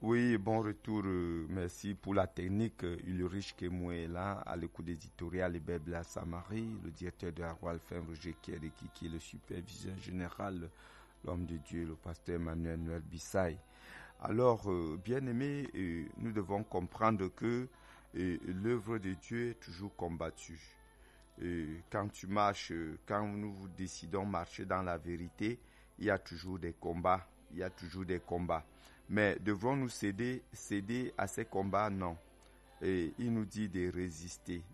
Oui, bon retour. Merci pour la technique. Ulrich Kemoué est là, à l'écoute éditoriale et Bebla Samari, le directeur de la Royal FM, Roger Kiereki, qui est le superviseur général, l'homme de Dieu, le pasteur Emmanuel Noël Bissaï. Alors, bien-aimés, nous devons comprendre que l'œuvre de Dieu est toujours combattue. Quand tu marches, quand nous décidons de marcher dans la vérité, il y a toujours des combats. Il y a toujours des combats. Mais devrons-nous céder à ces combats? Non. Et il nous dit de résister.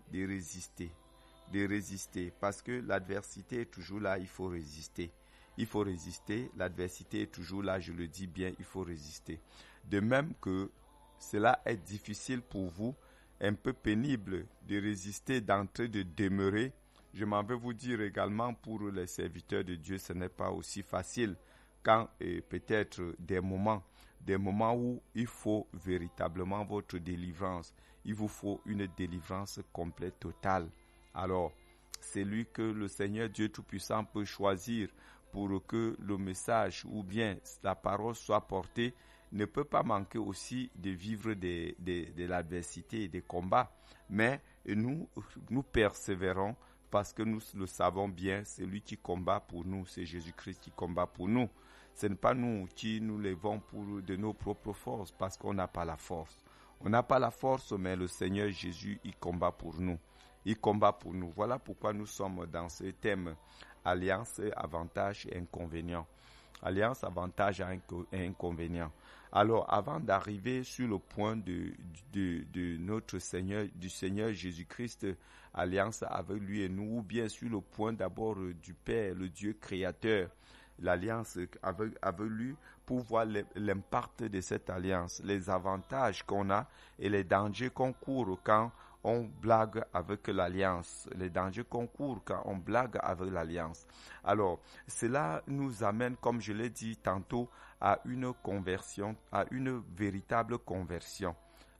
Parce que l'adversité est toujours là, il faut résister. L'adversité est toujours là, je le dis bien, il faut résister. De même que cela est difficile pour vous, un peu pénible de résister, d'entrer, de demeurer. Je m'en vais vous dire également pour les serviteurs de Dieu, ce n'est pas aussi facile quand peut-être des moments où il faut véritablement votre délivrance. Il vous faut une délivrance complète, totale. Alors, c'est lui que le Seigneur Dieu Tout-Puissant peut choisir pour que le message ou bien la parole soit portée. Ne peut pas manquer aussi de vivre de l'adversité et des combats. Mais nous persévérons parce que nous le savons bien, c'est lui qui combat pour nous, c'est Jésus-Christ qui combat pour nous. Ce n'est pas nous qui nous levons de nos propres forces parce qu'on n'a pas la force. On n'a pas la force, mais le Seigneur Jésus, il combat pour nous. Il combat pour nous. Voilà pourquoi nous sommes dans ce thème alliance, avantages et inconvénients. Alliance, avantages et inconvénients. Alors, avant d'arriver sur le point de notre Seigneur, du Seigneur Jésus-Christ, alliance avec lui et nous, ou bien sur le point d'abord du Père, le Dieu créateur, l'alliance avec lui, pour voir l'impact de cette alliance, les avantages qu'on a et les dangers qu'on court quand on blague avec l'alliance, les dangers qu'on court quand on blague avec l'alliance. Alors, cela nous amène, comme je l'ai dit tantôt, à une conversion, à une véritable conversion.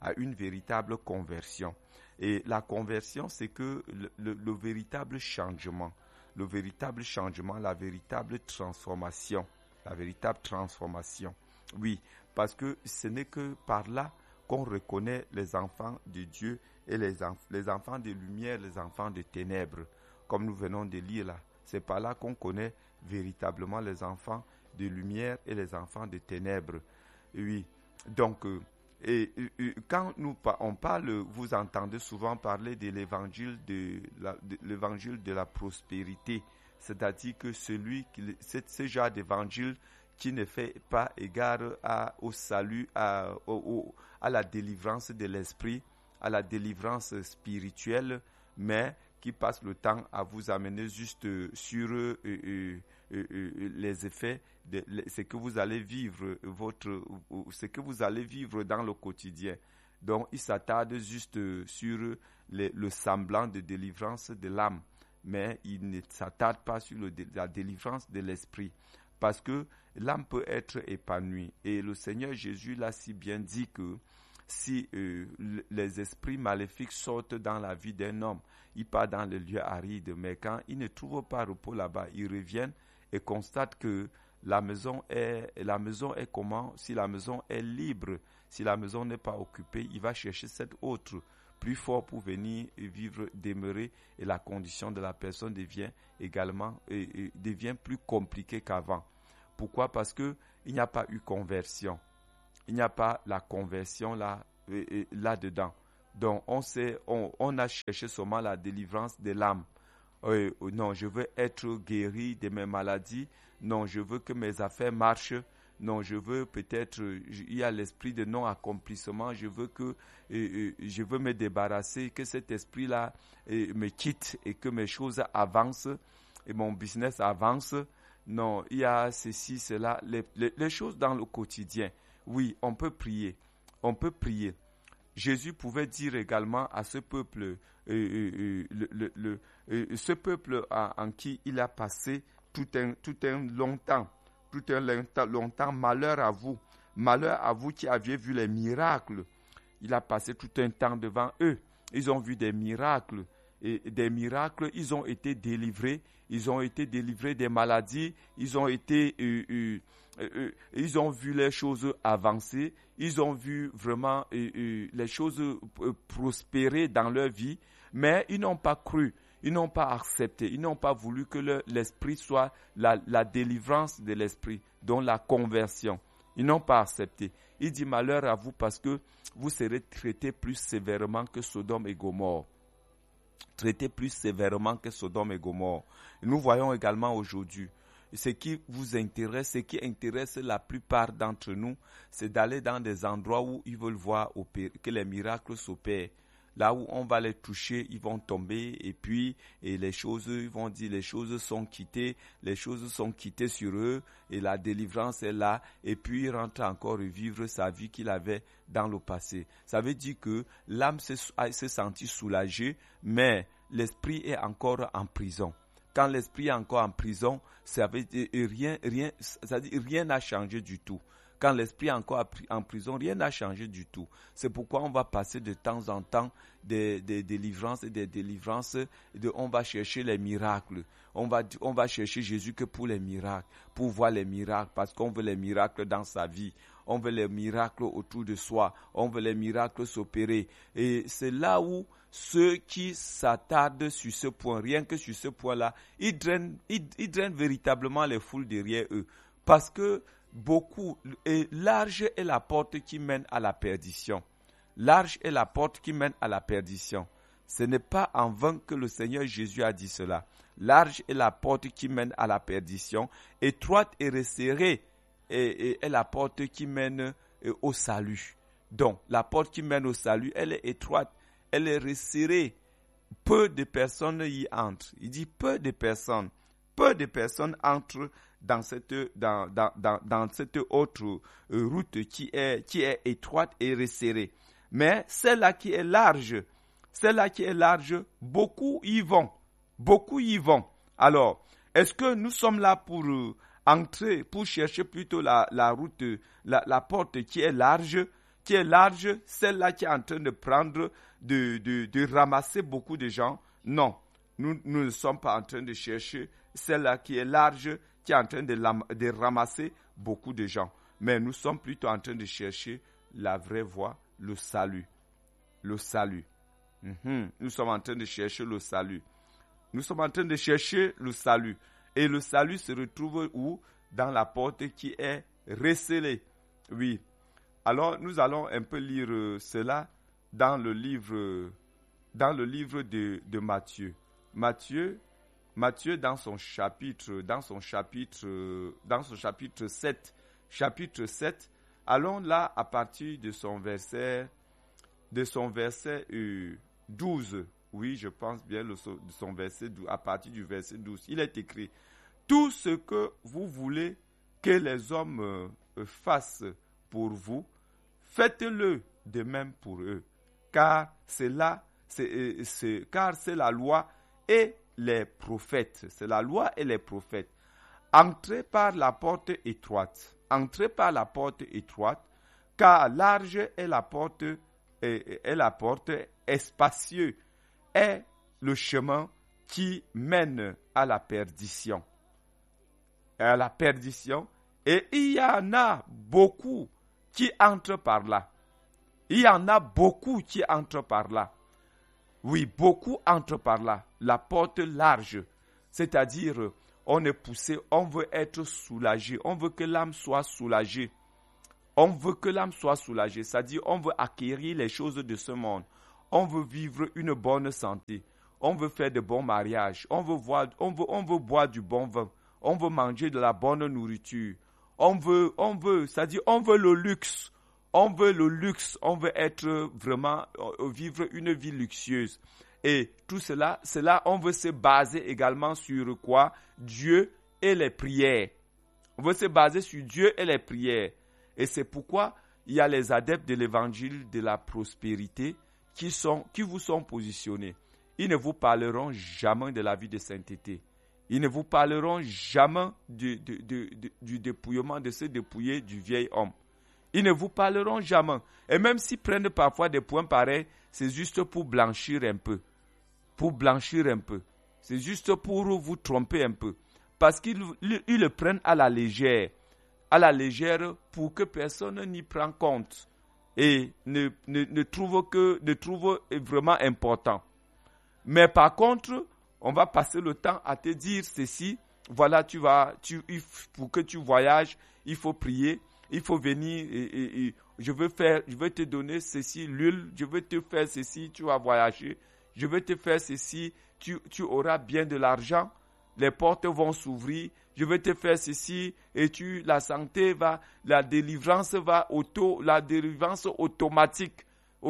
Et la conversion, c'est que le véritable changement, la véritable transformation. Oui, parce que ce n'est que par là qu'on reconnaît les enfants de Dieu et les enfants de lumière, les enfants de ténèbres, comme nous venons de lire là. C'est par là qu'on connaît véritablement les enfants de lumière et les enfants de ténèbres. Oui, donc, quand on parle, vous entendez souvent parler de l'évangile de la prospérité, c'est-à-dire que ce genre d'évangile qui ne fait pas égard au salut, à la délivrance de l'esprit, à la délivrance spirituelle, mais qui passe le temps à vous amener juste sur les effets de ce que vous allez vivre, ce que vous allez vivre dans le quotidien. Donc, il s'attarde juste sur le semblant de délivrance de l'âme, mais il ne s'attarde pas sur la délivrance de l'esprit. Parce que l'âme peut être épanouie. Et le Seigneur Jésus l'a si bien dit que si les esprits maléfiques sortent dans la vie d'un homme, ils partent dans les lieux arides, mais quand ils ne trouvent pas repos là-bas, ils reviennent et constatent que la maison est comment? Si la maison est libre, si la maison n'est pas occupée, il va chercher cette autre plus fort pour venir vivre, demeurer, et la condition de la personne devient également devient plus compliquée qu'avant. Pourquoi? Parce que il n'y a pas eu conversion. Il n'y a pas la conversion là-dedans. Donc on a cherché seulement la délivrance de l'âme. Non, je veux être guéri de mes maladies. Non, je veux que mes affaires marchent. Non, je veux peut-être, il y a l'esprit de non-accomplissement. Je veux me débarrasser, que cet esprit-là me quitte et que mes choses avancent et mon business avance. Non, il y a ceci, cela, les choses dans le quotidien. Oui, on peut prier. Jésus pouvait dire également à ce peuple, ce peuple en qui il a passé tout un long temps, malheur à vous qui aviez vu les miracles. Il a passé tout un temps devant eux. Ils ont vu des miracles. Et des miracles, ils ont été délivrés des maladies, ils ont été ils ont vu les choses avancer, ils ont vu vraiment les choses prospérer dans leur vie, mais ils n'ont pas cru, ils n'ont pas accepté, ils n'ont pas voulu que l'esprit soit la délivrance de l'esprit, dont la conversion. Ils n'ont pas accepté. Il dit malheur à vous parce que vous serez traités plus sévèrement que Sodome et Gomorrhe. Traités plus sévèrement que Sodome et Gomorrhe. Nous voyons également aujourd'hui, ce qui vous intéresse, ce qui intéresse la plupart d'entre nous, c'est d'aller dans des endroits où ils veulent voir que les miracles s'opèrent. Là où on va les toucher, ils vont tomber et les choses, ils vont dire les choses sont quittées sur eux et la délivrance est là et puis il rentre encore revivre sa vie qu'il avait dans le passé. Ça veut dire que l'âme s'est sentie soulagée, mais l'esprit est encore en prison. Quand l'esprit est encore en prison, ça veut dire rien n'a changé du tout. Quand l'esprit est encore en prison, rien n'a changé du tout. C'est pourquoi on va passer de temps en temps des délivrances et des délivrances. On va chercher les miracles. On va chercher Jésus que pour les miracles, pour voir les miracles, parce qu'on veut les miracles dans sa vie. On veut les miracles autour de soi. On veut les miracles s'opérer. Et c'est là où ceux qui s'attardent sur ce point, rien que sur ce point-là, ils drainent véritablement les foules derrière eux. Parce que large est la porte qui mène à la perdition. Large est la porte qui mène à la perdition. Ce n'est pas en vain que le Seigneur Jésus a dit cela. Large est la porte qui mène à la perdition. Étroite et resserrée est la porte qui mène au salut. Donc, la porte qui mène au salut, elle est étroite, elle est resserrée. Peu de personnes y entrent. Il dit peu de personnes entrent dans cette autre route qui est étroite et resserrée. Mais celle-là qui est large, beaucoup y vont. Alors, est-ce que nous sommes là pour entrer, pour chercher plutôt la route, la porte qui est large, celle-là qui est en train de prendre, de ramasser beaucoup de gens? Non, nous ne sommes pas en train de chercher celle-là qui est large, qui est en train de ramasser beaucoup de gens. Mais nous sommes plutôt en train de chercher la vraie voie, le salut. Nous sommes en train de chercher le salut. Et le salut se retrouve où? Dans la porte qui est recellée. Oui. Alors, nous allons un peu lire cela dans le livre de Matthieu. Matthieu, dans son chapitre 7, allons là à partir de son verset 12. Oui, je pense bien de son verset 12, à partir du verset 12. Il est écrit: tout ce que vous voulez que les hommes fassent pour vous, faites-le de même pour eux, car c'est la loi et les prophètes. C'est la loi et les prophètes. Entrez par la porte étroite, car large est la porte spacieux est le chemin qui mène à la perdition. Et il y en a beaucoup qui entrent par là. Oui, beaucoup entrent par là. La porte large, c'est-à-dire on est poussé, on veut être soulagé, on veut que l'âme soit soulagée. C'est-à-dire on veut acquérir les choses de ce monde. On veut vivre une bonne santé. On veut faire de bons mariages. On veut boire du bon vin. On veut manger de la bonne nourriture. C'est-à-dire on veut le luxe. On veut être vraiment, vivre une vie luxueuse. Et tout cela, on veut se baser également sur quoi? Dieu et les prières. On veut se baser sur Dieu et les prières. Et c'est pourquoi il y a les adeptes de l'évangile de la prospérité qui vous sont positionnés. Ils ne vous parleront jamais de la vie de sainteté. Ils ne vous parleront jamais du dépouillement, de se dépouiller du vieil homme. Ils ne vous parleront jamais. Et même s'ils prennent parfois des points pareils, c'est juste pour blanchir un peu. C'est juste pour vous tromper un peu. Parce qu'ils le prennent à la légère. à la légère pour que personne n'y prenne compte et ne trouve vraiment important. Mais par contre, on va passer le temps à te dire ceci, voilà, pour que tu voyages, il faut prier, il faut venir, je vais te donner ceci, l'huile, je vais te faire ceci, tu vas voyager, je vais te faire ceci, tu auras bien de l'argent, les portes vont s'ouvrir, je vais te faire ceci, et la santé la délivrance automatique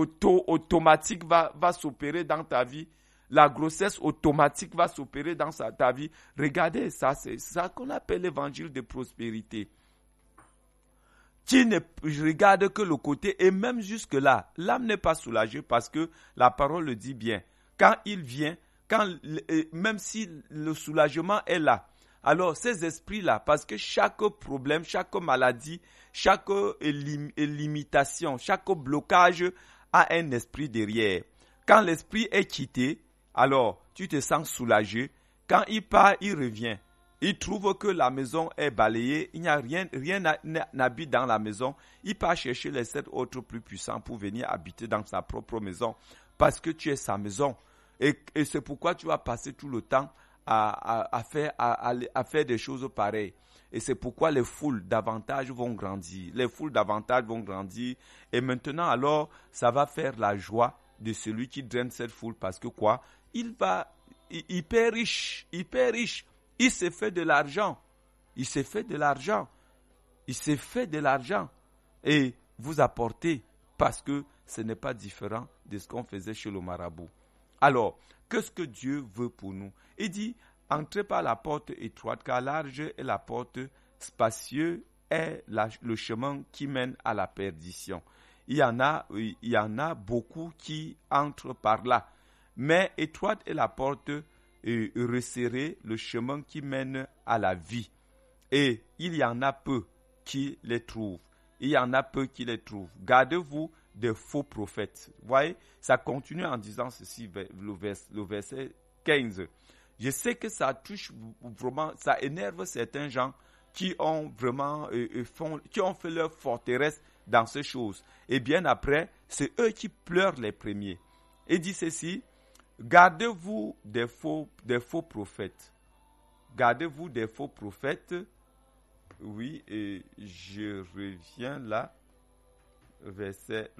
va s'opérer dans ta vie. La grossesse automatique va s'opérer dans ta vie. Regardez, ça, c'est ça qu'on appelle l'évangile de prospérité. Qui ne regarde que le côté, et même jusque-là, l'âme n'est pas soulagée parce que la parole le dit bien. Quand il vient, même si le soulagement est là, alors ces esprits-là, parce que chaque problème, chaque maladie, chaque limitation, chaque blocage a un esprit derrière. Quand l'esprit est quitté, alors tu te sens soulagé. Quand il part, il revient. Il trouve que la maison est balayée, il n'y a rien n'habite dans la maison. Il part chercher les 7 autres plus puissants pour venir habiter dans sa propre maison parce que tu es sa maison. Et c'est pourquoi tu vas passer tout le temps à faire des choses pareilles. Et c'est pourquoi les foules davantage vont grandir. Les foules davantage vont grandir. Et maintenant, alors, ça va faire la joie de celui qui draine cette foule parce que quoi? Il hyper riche. Il s'est fait de l'argent. Et vous apportez parce que ce n'est pas différent de ce qu'on faisait chez le marabout. Alors, qu'est-ce que Dieu veut pour nous? Il dit, entrez par la porte étroite, car large est la porte, spacieux est le chemin qui mène à la perdition. Il y en a beaucoup qui entrent par là. Mais étroite est la porte, resserrée, le chemin qui mène à la vie. Et il y en a peu qui les trouvent. Gardez-vous des faux prophètes. Vous voyez, ça continue en disant ceci, le verset 15. Je sais que ça touche vraiment, ça énerve certains gens qui ont vraiment qui ont fait leur forteresse dans ces choses. Et bien après, c'est eux qui pleurent les premiers. Et dit ceci, gardez-vous des faux prophètes. Gardez-vous des faux prophètes. Oui, et je reviens là. Le verset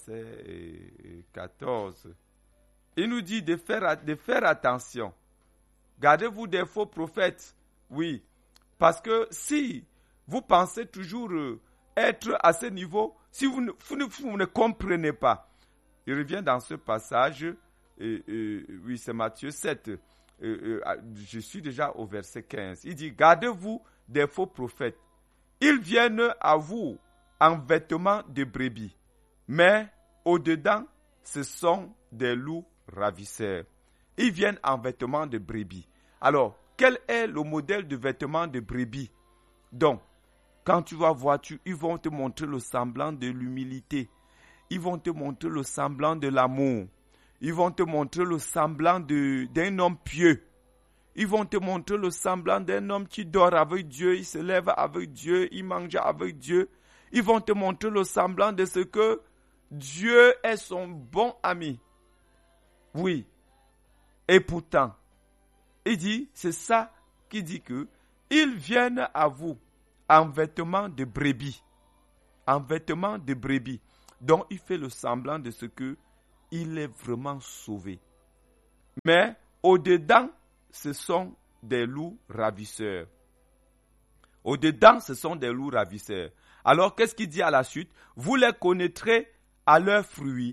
14. Il nous dit de faire attention. Gardez-vous des faux prophètes. Oui, parce que si vous pensez toujours être à ce niveau, si vous ne comprenez pas. Il revient dans ce passage, oui, c'est Matthieu 7. Je suis déjà au verset 15. Il dit, gardez-vous des faux prophètes. Ils viennent à vous en vêtements de brebis, mais au-dedans, ce sont des loups ravisseurs. Ils viennent en vêtements de brebis. Alors, quel est le modèle de vêtements de brebis? Donc, quand tu vas voir, ils vont te montrer le semblant de l'humilité. Ils vont te montrer le semblant de l'amour. Ils vont te montrer le semblant d'un homme pieux. Ils vont te montrer le semblant d'un homme qui dort avec Dieu, il se lève avec Dieu, il mange avec Dieu. Ils vont te montrer le semblant de ce que Dieu est son bon ami. Oui. Et pourtant, il dit, c'est ça qui dit que ils viennent à vous en vêtements de brebis. En vêtements de brebis. Donc, il fait le semblant de ce que il est vraiment sauvé. Mais au-dedans, ce sont des loups ravisseurs. Au-dedans, ce sont des loups ravisseurs. Alors, qu'est-ce qu'il dit à la suite? Vous les connaîtrez à leurs fruits.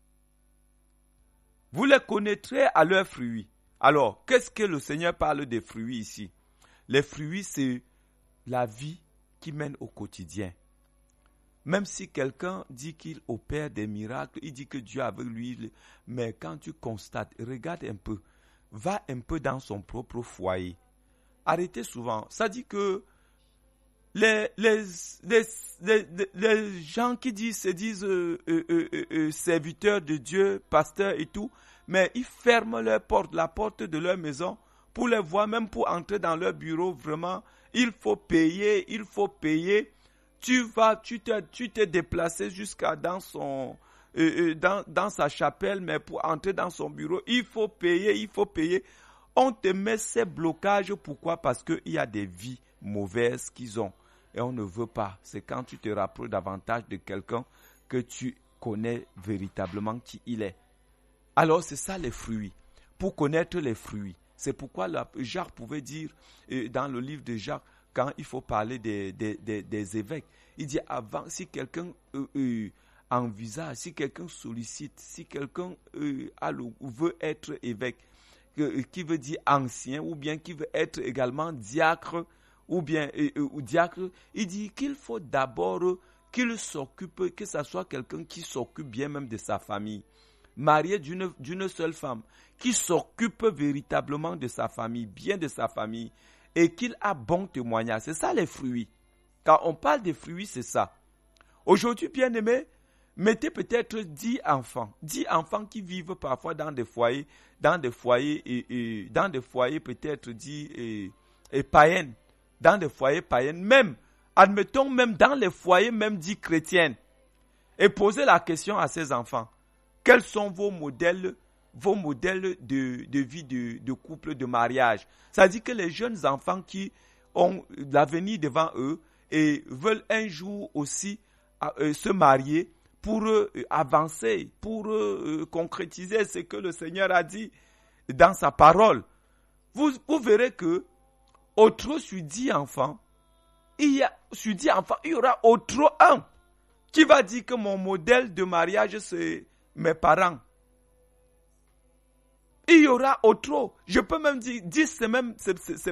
Vous les connaîtrez à leurs fruits. Alors, qu'est-ce que le Seigneur parle des fruits ici? Les fruits, c'est la vie qui mène au quotidien. Même si quelqu'un dit qu'il opère des miracles, il dit que Dieu est avec lui, mais quand tu constates, regarde un peu, va un peu dans son propre foyer. Arrêtez souvent. Ça dit que les gens qui se disent serviteurs de Dieu, pasteurs et tout, mais ils ferment leur porte, la porte de leur maison, pour les voir, même pour entrer dans leur bureau, vraiment, il faut payer. tu t'es déplacé jusqu'à dans sa chapelle, mais pour entrer dans son bureau, il faut payer. On te met ces blocages, pourquoi? Parce qu'il y a des vies mauvaises qu'ils ont. Et on ne veut pas. C'est quand tu te rapproches davantage de quelqu'un que tu connais véritablement qui il est. Alors c'est ça les fruits. Pour connaître les fruits. C'est pourquoi Jacques pouvait dire dans le livre de Jacques, quand il faut parler des évêques, il dit avant, si quelqu'un envisage, si quelqu'un sollicite, si quelqu'un veut être évêque, qui veut dire ancien, ou bien qui veut être également diacre, ou bien diacre, il dit qu'il faut d'abord qu'il s'occupe, que ce soit quelqu'un qui s'occupe bien même de sa famille, marié d'une seule femme, qui s'occupe véritablement de sa famille, bien de sa famille, et qu'il a bon témoignage. C'est ça les fruits. Quand on parle des fruits, c'est ça. Aujourd'hui, bien-aimés, mettez peut-être 10 enfants qui vivent parfois dans des foyers peut-être dit païennes, dans des foyers païennes, même, admettons même dans les foyers même dits chrétiennes, et posez la question à ces enfants, quels sont vos modèles de vie, de couple, de mariage? Ça dit que les jeunes enfants qui ont l'avenir devant eux et veulent un jour aussi se marier pour avancer, pour concrétiser ce que le Seigneur a dit dans sa parole. Vous verrez que autre sur 10 enfants, il y aura autre un qui va dire que mon modèle de mariage c'est mes parents. Il y aura autre, je peux même dire 10, c'est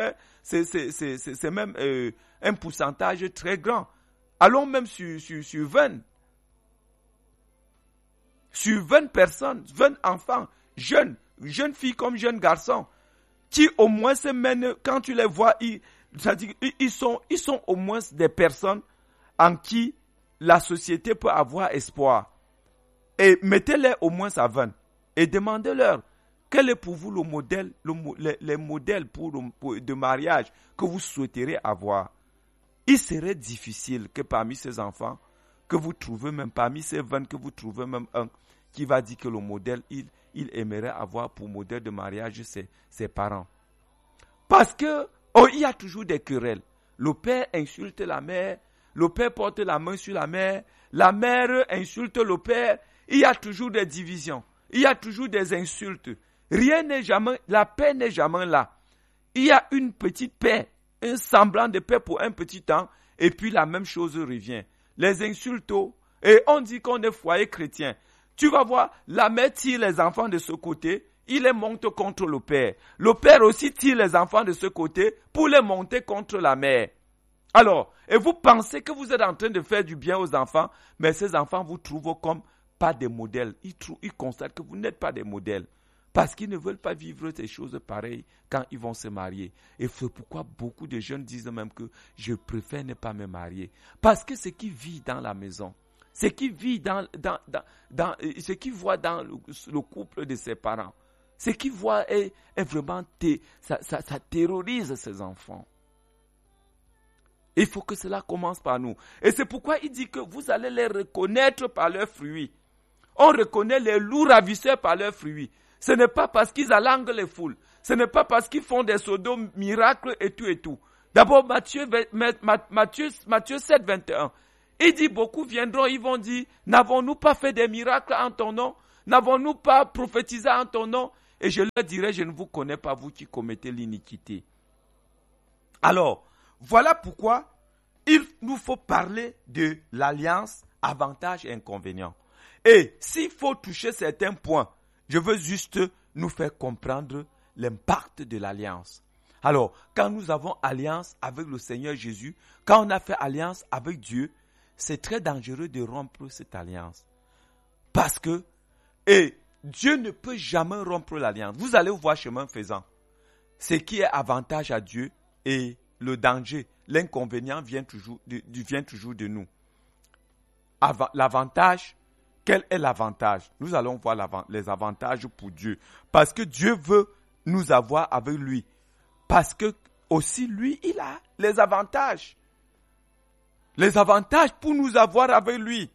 même un pourcentage très grand. Allons même sur 20. Sur 20 personnes, 20 enfants, jeunes filles comme jeunes garçons, qui au moins se mènent, quand tu les vois, ils sont au moins des personnes en qui la société peut avoir espoir. Et mettez-les au moins à 20 et demandez-leur quel est pour vous le modèle, les modèles de mariage que vous souhaiteriez avoir. Il serait difficile que parmi ces enfants, que vous trouvez même parmi ces 20, que vous trouvez même un qui va dire que le modèle, il aimerait avoir pour modèle de mariage ses parents. Parce que il y a toujours des querelles. Le père insulte la mère, le père porte la main sur la mère insulte le père. Il y a toujours des divisions, il y a toujours des insultes. Rien n'est jamais, la paix n'est jamais là. Il y a une petite paix, un semblant de paix pour un petit temps, et puis la même chose revient. Les insultes, et on dit qu'on est foyer chrétien. Tu vas voir, la mère tire les enfants de ce côté, il les monte contre le père. Le père aussi tire les enfants de ce côté pour les monter contre la mère. Alors, et vous pensez que vous êtes en train de faire du bien aux enfants, mais ces enfants vous trouvent comme pas des modèles. Ils constatent que vous n'êtes pas des modèles. Parce qu'ils ne veulent pas vivre ces choses pareilles quand ils vont se marier. Et c'est pourquoi beaucoup de jeunes disent même que je préfère ne pas me marier. Parce que ce qui vit dans la maison, ce qui vit ce qui voit dans le couple de ses parents, ce qui voit est vraiment, ça terrorise ses enfants. Il faut que cela commence par nous. Et c'est pourquoi il dit que vous allez les reconnaître par leurs fruits. On reconnaît les loups ravisseurs par leurs fruits. Ce n'est pas parce qu'ils alanguent les foules. Ce n'est pas parce qu'ils font des pseudo miracles et tout et tout. D'abord, Matthieu 7, 21. Il dit, beaucoup viendront, ils vont dire, n'avons-nous pas fait des miracles en ton nom? N'avons-nous pas prophétisé en ton nom? Et je leur dirai, je ne vous connais pas, vous qui commettez l'iniquité. Alors, voilà pourquoi il nous faut parler de l'alliance, avantages et inconvénients. Et s'il faut toucher certains points, je veux juste nous faire comprendre l'impact de l'alliance. Alors, quand nous avons alliance avec le Seigneur Jésus, quand on a fait alliance avec Dieu, c'est très dangereux de rompre cette alliance. Parce que, Dieu ne peut jamais rompre l'alliance. Vous allez voir chemin faisant. Ce qui est avantage à Dieu et le danger, l'inconvénient vient toujours de nous. L'avantage, quel est l'avantage? Nous allons voir les avantages pour Dieu. Parce que Dieu veut nous avoir avec lui. Parce que aussi lui, il a les avantages. Les avantages pour nous avoir avec lui.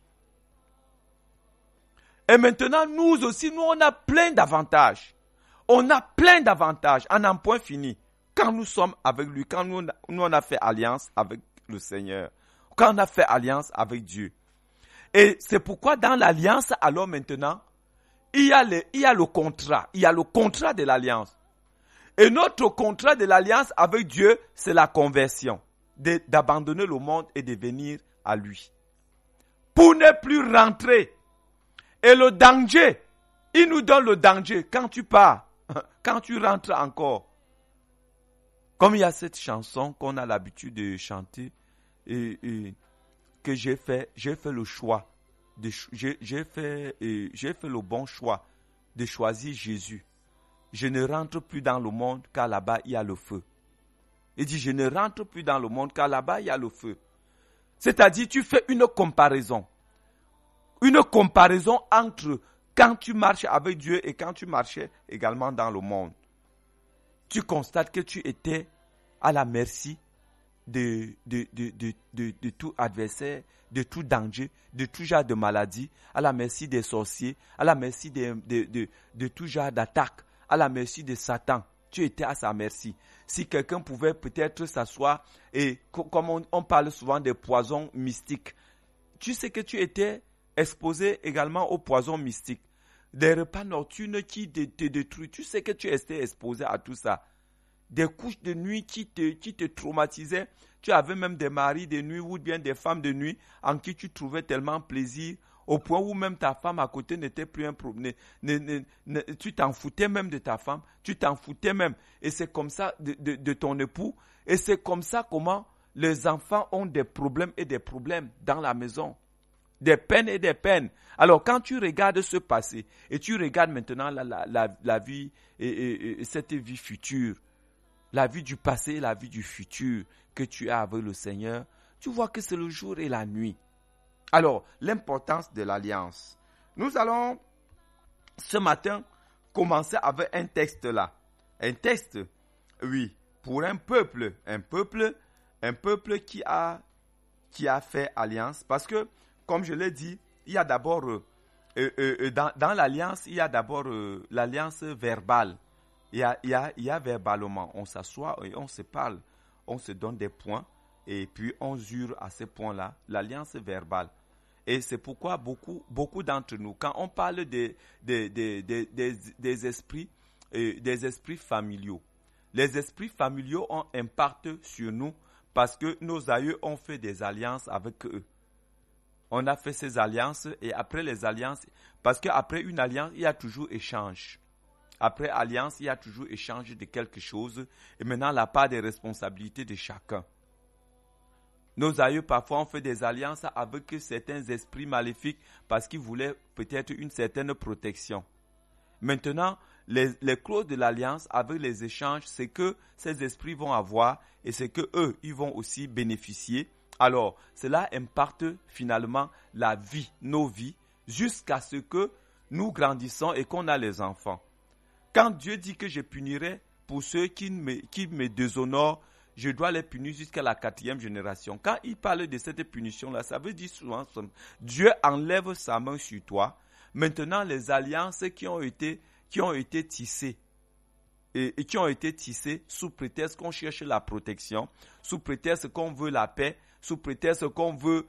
Et maintenant, nous aussi, nous, on a plein d'avantages. On a plein d'avantages, en un point fini. Quand nous sommes avec lui, quand nous on a fait alliance avec le Seigneur, quand on a fait alliance avec Dieu. Et c'est pourquoi dans l'alliance, alors maintenant, il y a le contrat. Il y a le contrat de l'alliance. Et notre contrat de l'alliance avec Dieu, c'est la conversion. D'abandonner le monde et de venir à lui. Pour ne plus rentrer. Et le danger, il nous donne le danger quand tu pars, quand tu rentres encore. Comme il y a cette chanson qu'on a l'habitude de chanter, que j'ai fait le choix, j'ai fait le bon choix de choisir Jésus. Je ne rentre plus dans le monde car là-bas il y a le feu. Il dit, je ne rentre plus dans le monde car là-bas il y a le feu. C'est-à-dire, tu fais une comparaison. Une comparaison entre quand tu marches avec Dieu et quand tu marchais également dans le monde. Tu constates que tu étais à la merci de tout adversaire, de tout danger, de tout genre de maladie, à la merci des sorciers, à la merci de tout genre d'attaque, à la merci de Satan. Tu étais à sa merci. Si quelqu'un pouvait peut-être s'asseoir et comme on parle souvent des poisons mystiques, tu sais que tu étais exposé également aux poisons mystiques. Des repas nocturnes qui te détruisent. Tu sais que tu étais exposé à tout ça. Des couches de nuit qui te traumatisaient. Tu avais même des maris de nuit ou bien des femmes de nuit en qui tu trouvais tellement plaisir au point où même ta femme à côté n'était plus un problème. Tu t'en foutais même de ta femme. Tu t'en foutais même. Et c'est comme ça de ton époux. Et c'est comme ça comment les enfants ont des problèmes et des problèmes dans la maison. Des peines et des peines. Alors, quand tu regardes ce passé et tu regardes maintenant la vie et cette vie future, la vie du passé et la vie du futur que tu as avec le Seigneur, tu vois que c'est le jour et la nuit. Alors, l'importance de l'alliance. Nous allons ce matin commencer avec un texte là. Un texte, oui, pour un peuple qui a fait alliance. Parce que, comme je l'ai dit, il y a d'abord, dans l'alliance, il y a d'abord l'alliance verbale. Il y a verbalement, on s'assoit et on se parle, on se donne des points et puis on jure à ces points-là, l'alliance verbale. Et c'est pourquoi beaucoup d'entre nous, quand on parle des esprits familiaux, les esprits familiaux ont un impact sur nous parce que nos aïeux ont fait des alliances avec eux. On a fait ces alliances et après les alliances, parce qu'après une alliance, il y a toujours échange. Après alliance, il y a toujours échange de quelque chose et maintenant la part des responsabilités de chacun. Nos aïeux parfois ont fait des alliances avec certains esprits maléfiques parce qu'ils voulaient peut-être une certaine protection. Maintenant, les clauses de l'alliance avec les échanges, c'est que ces esprits vont avoir et c'est que eux, ils vont aussi bénéficier. Alors, cela impacte finalement la vie, nos vies, jusqu'à ce que nous grandissons et qu'on a les enfants. Quand Dieu dit que je punirai pour ceux qui me déshonorent, je dois les punir jusqu'à la 4e génération. Quand il parle de cette punition-là, ça veut dire souvent, Dieu enlève sa main sur toi. Maintenant, les alliances qui ont été tissées, et qui ont été tissées sous prétexte qu'on cherche la protection, sous prétexte qu'on veut la paix, sous prétexte qu'on veut,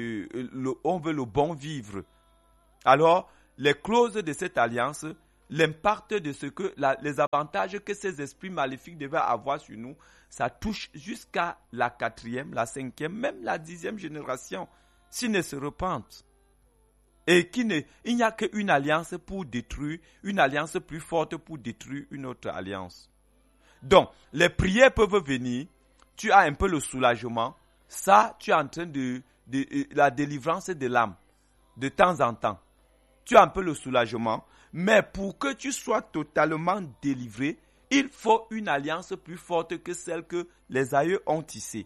le bon vivre. Alors, les clauses de cette alliance, l'impact de ce que les avantages que ces esprits maléfiques devaient avoir sur nous, ça touche jusqu'à la 4e, la 5e, même la 10e génération, s'ils ne se repentent. Et il n'y a qu'une alliance pour détruire, une alliance plus forte pour détruire une autre alliance. Donc, les prières peuvent venir, tu as un peu le soulagement, ça, tu es en train de la délivrance de l'âme, de temps en temps. Tu as un peu le soulagement, mais pour que tu sois totalement délivré, il faut une alliance plus forte que celle que les aïeux ont tissée.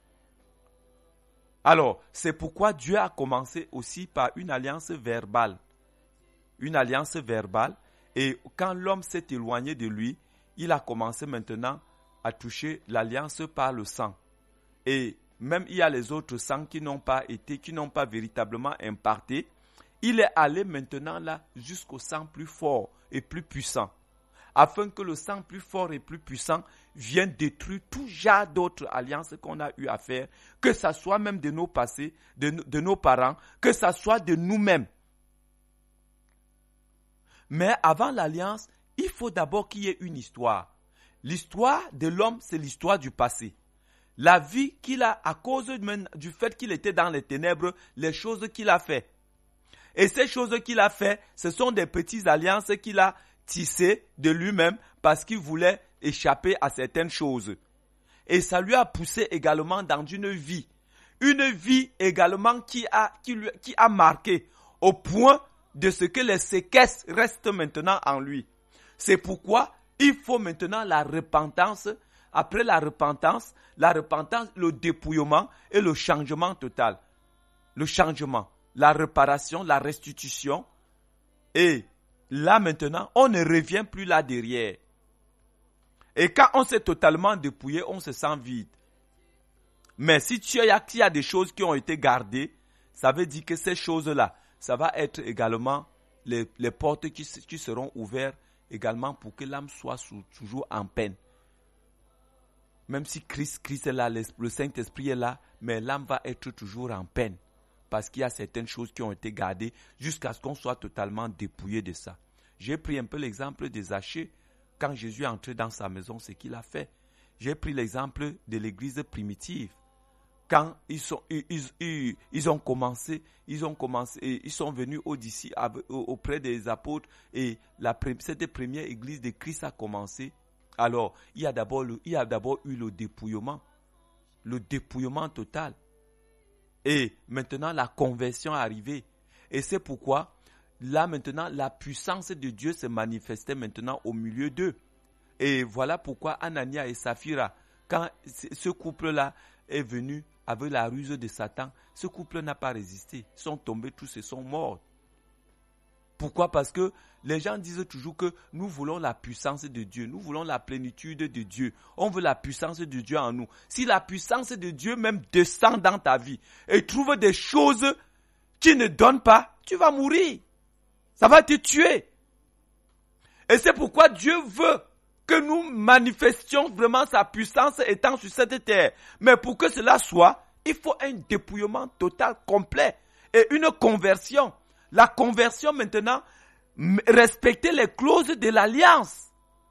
Alors, c'est pourquoi Dieu a commencé aussi par une alliance verbale. Une alliance verbale, et quand l'homme s'est éloigné de lui, il a commencé maintenant à toucher l'alliance par le sang. Et même il y a les autres sangs qui n'ont pas véritablement imparté. Il est allé maintenant là jusqu'au sang plus fort et plus puissant, afin que le sang plus fort et plus puissant vienne détruire tout genre d'autres alliances qu'on a eu à faire, que ça soit même de nos passés, de nos parents, que ça soit de nous-mêmes. Mais avant l'alliance, il faut d'abord qu'il y ait une histoire. L'histoire de l'homme, c'est l'histoire du passé. La vie qu'il a à cause du fait qu'il était dans les ténèbres, les choses qu'il a fait. Et ces choses qu'il a fait, ce sont des petites alliances qu'il a tissées de lui-même parce qu'il voulait échapper à certaines choses. Et ça lui a poussé également dans une vie également qui a marqué au point de ce que les séquelles restent maintenant en lui. C'est pourquoi il faut maintenant la repentance. Après la repentance, le dépouillement et le changement total. Le changement, la réparation, la restitution. Et là maintenant, on ne revient plus là derrière. Et quand on s'est totalement dépouillé, on se sent vide. Mais si il y a des choses qui ont été gardées, ça veut dire que ces choses-là, ça va être également les portes qui seront ouvertes également pour que l'âme soit toujours en peine. Même si Christ est là, le Saint-Esprit est là, mais l'âme va être toujours en peine. Parce qu'il y a certaines choses qui ont été gardées jusqu'à ce qu'on soit totalement dépouillé de ça. J'ai pris un peu l'exemple des Zachée. Quand Jésus est entré dans sa maison, ce qu'il a fait. J'ai pris l'exemple de l'église primitive. Quand ils sont venus auprès des apôtres et cette première église de Christ a commencé. Alors, il y a d'abord eu le dépouillement total. Et maintenant, la conversion est arrivée. Et c'est pourquoi, là maintenant, la puissance de Dieu se manifestait maintenant au milieu d'eux. Et voilà pourquoi Anania et Saphira, quand ce couple-là est venu avec la ruse de Satan, ce couple n'a pas résisté. Ils sont tombés tous et sont morts. Pourquoi? Parce que les gens disent toujours que nous voulons la puissance de Dieu, nous voulons la plénitude de Dieu. On veut la puissance de Dieu en nous. Si la puissance de Dieu même descend dans ta vie et trouve des choses qui ne donnent pas, tu vas mourir. Ça va te tuer. Et c'est pourquoi Dieu veut que nous manifestions vraiment sa puissance étant sur cette terre. Mais pour que cela soit, il faut un dépouillement total, complet et une conversion. La conversion maintenant, respecter les clauses de l'alliance.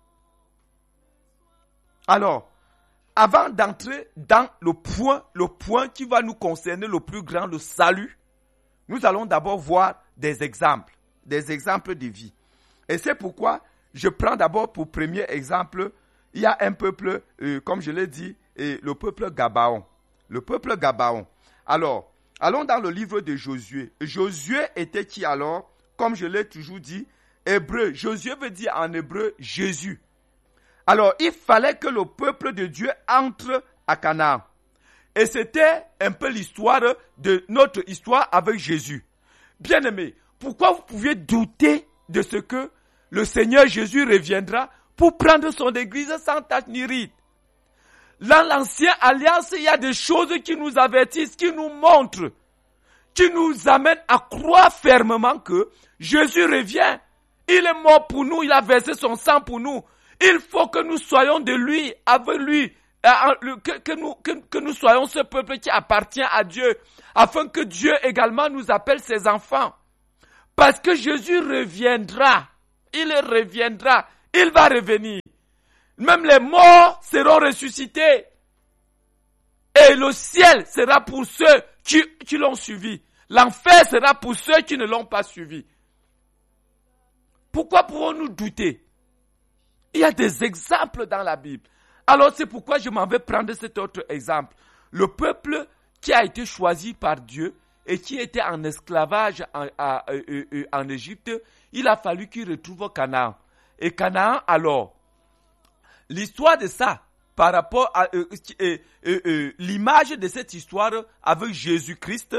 Alors, avant d'entrer dans le point qui va nous concerner le plus grand, le salut, nous allons d'abord voir des exemples de vie. Et c'est pourquoi je prends d'abord pour premier exemple, il y a un peuple, comme je l'ai dit, le peuple Gabaon. Le peuple Gabaon. Alors, allons dans le livre de Josué. Josué était qui alors? Comme je l'ai toujours dit, hébreu. Josué veut dire en hébreu Jésus. Alors, il fallait que le peuple de Dieu entre à Canaan. Et c'était un peu l'histoire de notre histoire avec Jésus. Bien-aimés, pourquoi vous pouviez douter de ce que le Seigneur Jésus reviendra pour prendre son église sans tache ni ride? Dans l'ancienne alliance, il y a des choses qui nous avertissent, qui nous montrent, qui nous amènent à croire fermement que Jésus revient. Il est mort pour nous, il a versé son sang pour nous. Il faut que nous soyons de lui, avec lui, que nous soyons ce peuple qui appartient à Dieu, afin que Dieu également nous appelle ses enfants. Parce que Jésus reviendra, il reviendra, il va revenir. Même les morts seront ressuscités. Et le ciel sera pour ceux qui l'ont suivi. L'enfer sera pour ceux qui ne l'ont pas suivi. Pourquoi pouvons-nous douter? Il y a des exemples dans la Bible. Alors c'est pourquoi je m'en vais prendre cet autre exemple. Le peuple qui a été choisi par Dieu et qui était en esclavage en Égypte, il a fallu qu'il retrouve Canaan. Et Canaan alors, l'histoire de ça, par rapport à l'image de cette histoire avec Jésus-Christ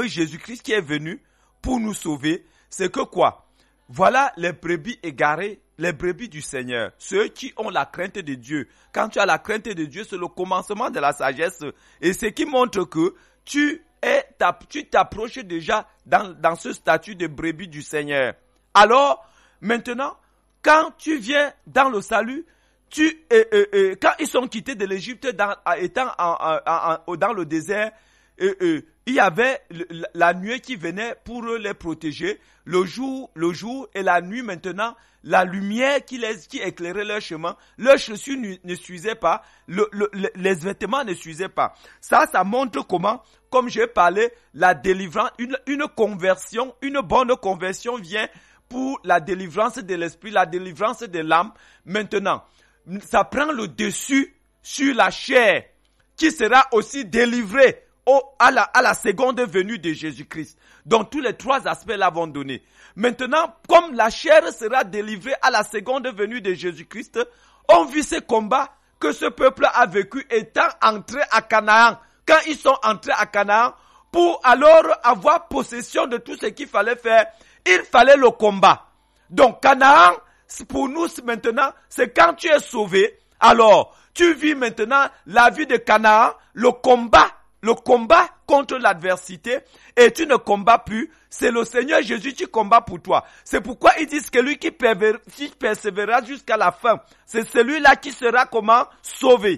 qui est venu pour nous sauver, c'est que quoi? Voilà les brebis égarées les brebis du Seigneur, ceux qui ont la crainte de Dieu. Quand tu as la crainte de Dieu, c'est le commencement de la sagesse. Et ce qui montre que tu t'approches déjà dans ce statut de brebis du Seigneur. Alors, maintenant, quand tu viens dans le salut, quand ils sont quittés de l'Égypte étant dans le désert, il y avait la nuée qui venait pour les protéger, le jour et la nuit maintenant, la lumière qui éclairait leur chemin, leurs chaussures ne s'usaient pas, les vêtements ne s'usaient pas. Ça montre comment, comme j'ai parlé, la délivrance, une conversion, une bonne conversion vient pour la délivrance de l'esprit, la délivrance de l'âme. Maintenant, ça prend le dessus sur la chair qui sera aussi délivrée à la seconde venue de Jésus-Christ. Donc tous les trois aspects-là vont donner. Maintenant, comme la chair sera délivrée à la seconde venue de Jésus-Christ, on vit ce combat que ce peuple a vécu étant entré à Canaan. Quand ils sont entrés à Canaan, pour alors avoir possession de tout ce qu'il fallait faire, il fallait le combat. Donc Canaan, pour nous maintenant, c'est quand tu es sauvé, alors tu vis maintenant la vie de Canaan, le combat contre l'adversité, et tu ne combats plus, c'est le Seigneur Jésus qui combat pour toi. C'est pourquoi ils disent que lui qui persévérera jusqu'à la fin, c'est celui-là qui sera comment? Sauvé.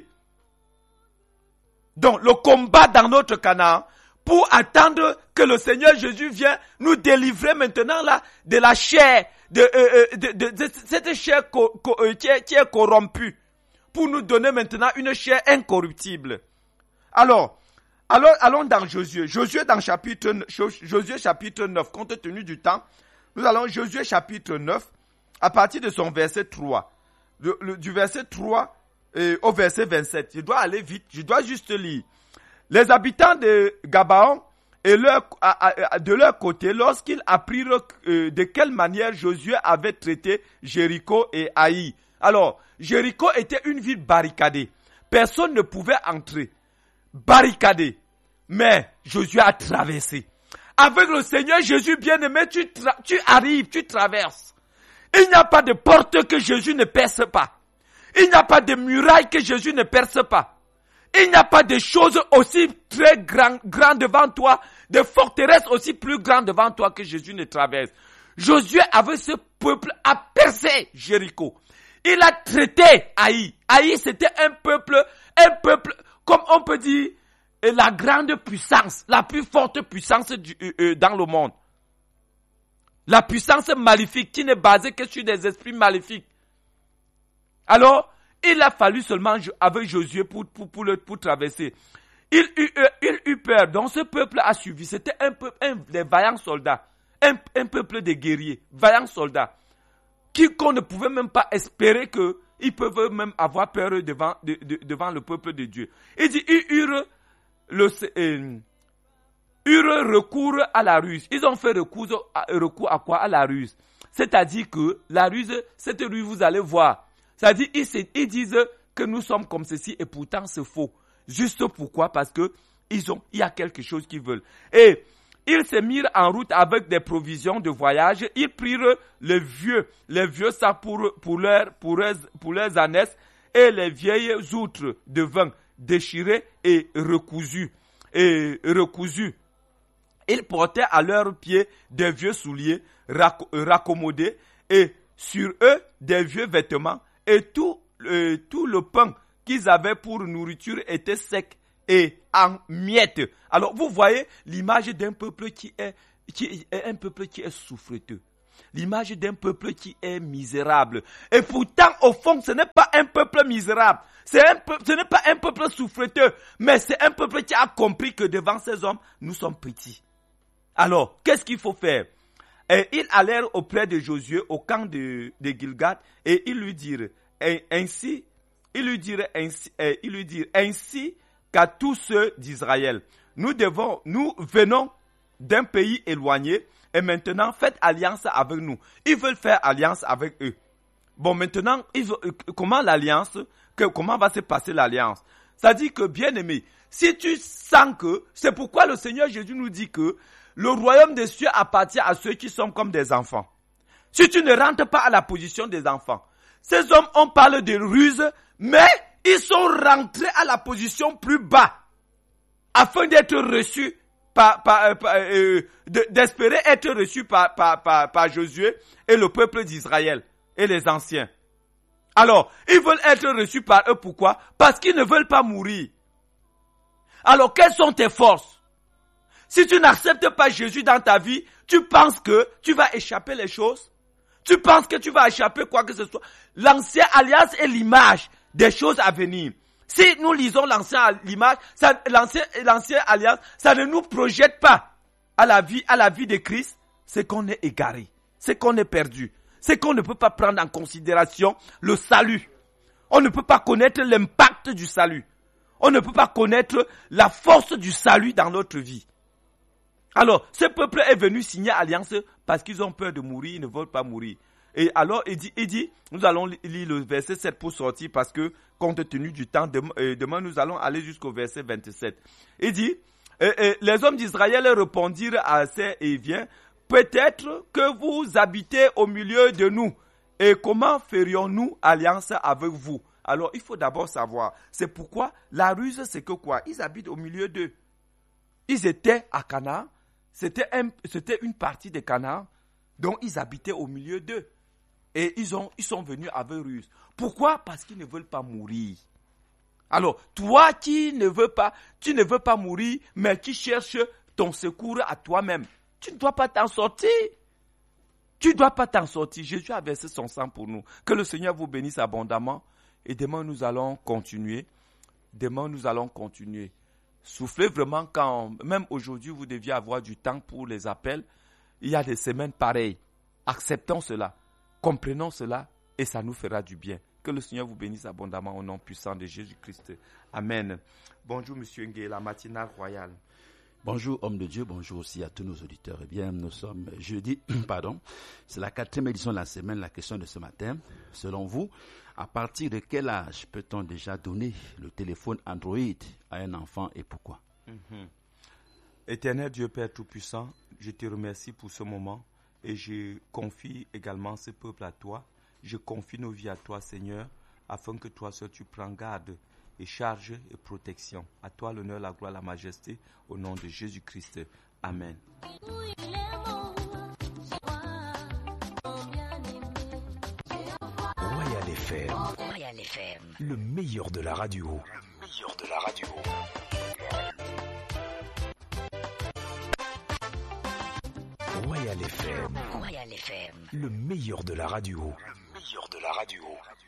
Donc le combat dans notre Canaan, pour attendre que le Seigneur Jésus vienne nous délivrer maintenant là de la chair, de cette chair qui est corrompue, pour nous donner maintenant une chair incorruptible. Alors, allons dans Josué. Josué chapitre 9, compte tenu du temps, nous allons Josué chapitre 9, à partir de son verset 3. Du verset 3 au verset 27. Je dois aller vite, je dois juste lire. Les habitants de Gabaon de leur côté, lorsqu'ils apprirent de quelle manière Josué avait traité Jéricho et Haï. Alors, Jéricho était une ville barricadée. Personne ne pouvait entrer. Barricadée. Mais Josué a traversé. Avec le Seigneur Jésus bien-aimé, tu arrives, tu traverses. Il n'y a pas de porte que Jésus ne perce pas. Il n'y a pas de muraille que Jésus ne perce pas. Il n'y a pas de choses aussi très grandes devant toi, de forteresses aussi plus grandes devant toi que Jésus ne traverse. Josué, avec ce peuple, a percé Jéricho. Il a traité Haï. Haï, c'était un peuple, comme on peut dire, la grande puissance, la plus forte puissance dans le monde. La puissance maléfique qui n'est basée que sur des esprits maléfiques. Alors, il a fallu seulement avec Josué pour traverser. Il eut peur, donc ce peuple a suivi. C'était des vaillants soldats, un peuple de guerriers, vaillants soldats, qu'on ne pouvait même pas espérer qu'ils peuvent même avoir peur devant le peuple de Dieu. Il dit, ils eurent recours à la ruse. Ils ont fait recours à quoi? À la ruse. C'est-à-dire que la ruse, cette ruse, vous allez voir. C'est-à-dire, ils disent que nous sommes comme ceci et pourtant c'est faux. Juste pourquoi? Parce que il y a quelque chose qu'ils veulent. Et ils se mirent en route avec des provisions de voyage. Ils prirent les vieux ça pour leurs ânesses et les vieilles outres de vin déchirées et recousues. Ils portaient à leurs pieds des vieux souliers raccommodés et sur eux des vieux vêtements. Et tout le pain qu'ils avaient pour nourriture était sec et en miettes. Alors vous voyez l'image d'un peuple qui est un peuple qui est souffreteux. L'image d'un peuple qui est misérable. Et pourtant, au fond, ce n'est pas un peuple misérable. Ce n'est pas un peuple souffreteux. Mais c'est un peuple qui a compris que devant ces hommes, nous sommes petits. Alors, qu'est-ce qu'il faut faire? Et ils allèrent auprès de Josué au camp de Gilgal et ils lui dirent ainsi qu'à tous ceux d'Israël, nous venons d'un pays éloigné et maintenant faites alliance avec nous. Ils veulent faire alliance avec eux. Bon, maintenant, comment va se passer l'alliance? Ça dit que, bien aimé, si tu sens que, c'est pourquoi le Seigneur Jésus nous dit que le royaume des cieux appartient à ceux qui sont comme des enfants. Si tu ne rentres pas à la position des enfants. Ces hommes, on parle de ruse, mais ils sont rentrés à la position plus bas, afin d'être reçus d'espérer être reçus par Josué et le peuple d'Israël et les anciens. Alors, ils veulent être reçus par eux, pourquoi? Parce qu'ils ne veulent pas mourir. Alors, quelles sont tes forces? Si tu n'acceptes pas Jésus dans ta vie, tu penses que tu vas échapper les choses? Tu penses que tu vas échapper quoi que ce soit? L'ancienne alliance est l'image des choses à venir. Si nous lisons l'ancienne alliance, ça ne nous projette pas à la vie de Christ. C'est qu'on est égaré, c'est qu'on est perdu, c'est qu'on ne peut pas prendre en considération le salut. On ne peut pas connaître l'impact du salut. On ne peut pas connaître la force du salut dans notre vie. Alors, ce peuple est venu signer alliance parce qu'ils ont peur de mourir, ils ne veulent pas mourir. Et alors, il dit, nous allons lire le verset 7 pour sortir parce que, compte tenu du temps, demain nous allons aller jusqu'au verset 27. Il dit, les hommes d'Israël répondirent à ces Héviens, peut-être que vous habitez au milieu de nous. Et comment ferions-nous alliance avec vous? Alors, il faut d'abord savoir, c'est pourquoi la ruse, c'est que quoi? Ils habitent au milieu d'eux. Ils étaient à Canaan. C'était une partie de Canaan, donc ils habitaient au milieu d'eux. Et ils sont venus avec ruse. Pourquoi? Parce qu'ils ne veulent pas mourir. Alors, toi qui ne veux pas mourir, mais qui cherches ton secours à toi-même, tu ne dois pas t'en sortir. Tu ne dois pas t'en sortir. Jésus a versé son sang pour nous. Que le Seigneur vous bénisse abondamment. Et demain, nous allons continuer. Soufflez vraiment quand, même aujourd'hui, vous deviez avoir du temps pour les appels. Il y a des semaines pareilles. Acceptons cela, comprenons cela et ça nous fera du bien. Que le Seigneur vous bénisse abondamment au nom puissant de Jésus-Christ. Amen. Bonjour, Monsieur Ngué, la matinale royale. Bonjour, homme de Dieu. Bonjour aussi à tous nos auditeurs. Eh bien, nous sommes jeudi, c'est la 4e édition de la semaine. La question de ce matin, selon vous, à partir de quel âge peut-on déjà donner le téléphone Android à un enfant et pourquoi? Éternel Dieu Père Tout-Puissant, je te remercie pour ce moment et je confie également ce peuple à toi. Je confie nos vies à toi, Seigneur, afin que toi seul tu prends garde et charge et protection. À toi l'honneur, la gloire, la majesté, au nom de Jésus-Christ. Amen. Royal FM, le meilleur de la radio. Royal FM, le meilleur de la radio.